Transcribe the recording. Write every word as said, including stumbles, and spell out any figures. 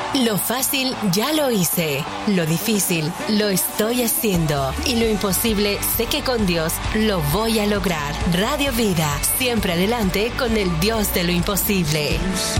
Lo fácil ya lo hice, lo difícil lo estoy haciendo y lo imposible sé que con Dios lo voy a lograr. Radio Vida, siempre adelante con el Dios de lo imposible.